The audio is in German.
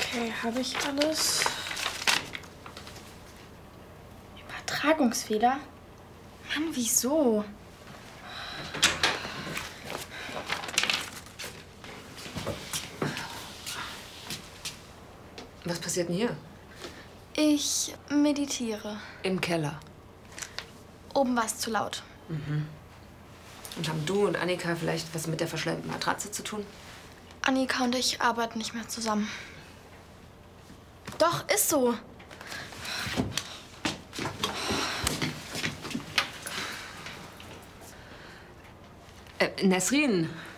Okay, habe ich alles? Übertragungsfehler? Mann, wieso? Was passiert denn hier? Ich meditiere. Im Keller. Oben war es zu laut. Mhm. Und haben du und Annika vielleicht was mit der verschleimten Matratze zu tun? Annika und ich arbeiten nicht mehr zusammen. Doch, ist so. Nesrin.